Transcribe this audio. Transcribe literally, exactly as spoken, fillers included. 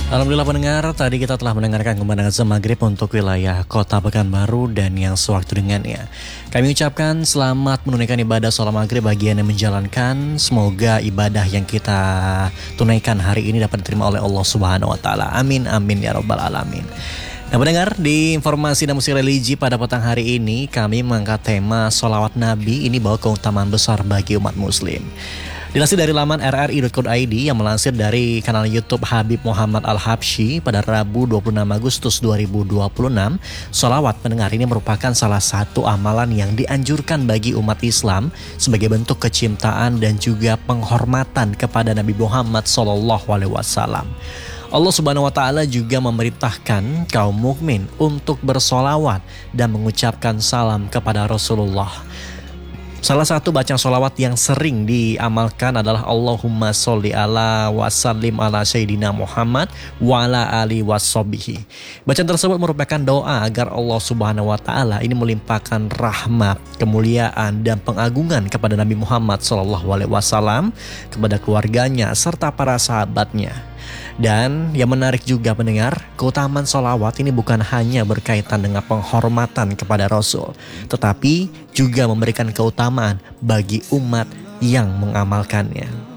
Alhamdulillah pendengar, tadi kita telah mendengarkan kemenangan azan maghrib untuk wilayah Kota Pekanbaru dan yang sewaktu dengannya. Kami ucapkan selamat menunaikan ibadah sholat maghrib bagi yang menjalankan. Semoga ibadah yang kita tunaikan hari ini dapat diterima oleh Allah Subhanahu Wa Taala. Amin amin ya robbal alamin. Nah pendengar, di informasi dan musik religi pada petang hari ini kami mengangkat tema sholawat Nabi ini bawa keutamaan besar bagi umat muslim. Dilansir dari laman r r i dot co dot i d yang melansir dari kanal YouTube Habib Muhammad Al-Habsyi pada Rabu dua puluh enam Agustus dua ribu dua puluh enam, sholawat pendengar ini merupakan salah satu amalan yang dianjurkan bagi umat Islam sebagai bentuk kecintaan dan juga penghormatan kepada Nabi Muhammad shallallahu alaihi wasallam. Allah Subhanahu wa Ta'ala juga memerintahkan kaum mukmin untuk bersolawat dan mengucapkan salam kepada Rasulullah. Salah satu bacaan sholawat yang sering diamalkan adalah Allahumma sholli ala wa sallim ala Sayyidina Muhammad wa ala ali washabihi. Bacaan tersebut merupakan doa agar Allah Subhanahu wa Ta'ala ini melimpahkan rahmat, kemuliaan dan pengagungan kepada Nabi Muhammad shallallahu alaihi wasallam, kepada keluarganya serta para sahabatnya. Dan yang menarik juga pendengar, keutamaan sholawat ini bukan hanya berkaitan dengan penghormatan kepada Rasul, tetapi juga memberikan keutamaan bagi umat yang mengamalkannya.